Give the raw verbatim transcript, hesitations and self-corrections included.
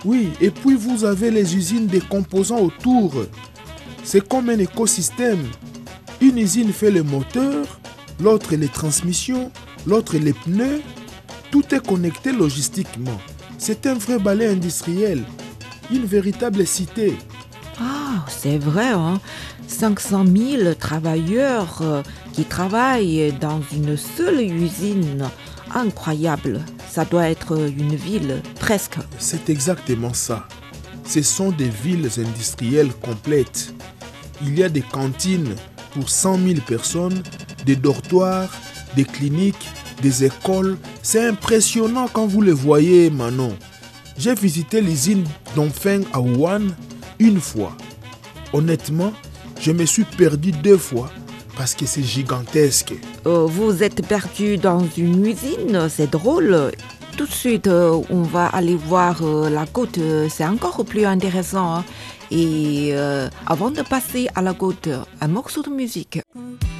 Oui, et puis vous avez les usines des composants autour. C'est comme un écosystème. Une usine fait le moteur, l'autre les transmissions, l'autre les pneus. Tout est connecté logistiquement. C'est un vrai balai industriel, une véritable cité. Ah, c'est vrai, hein? cinq cent mille travailleurs euh, qui travaillent dans une seule usine. Incroyable. Ça doit être une ville, presque. C'est exactement ça. Ce sont des villes industrielles complètes. Il y a des cantines pour cent mille personnes, des dortoirs, des cliniques, des écoles. C'est impressionnant quand vous les voyez, Manon. J'ai visité l'usine Dongfeng à Wuhan une fois. Honnêtement, je me suis perdu deux fois parce que c'est gigantesque. Euh, vous êtes perdu dans une usine, c'est drôle. Tout de suite, euh, on va aller voir euh, la côte, c'est encore plus intéressant. Hein. Et euh, avant de passer à la côte, un morceau de musique.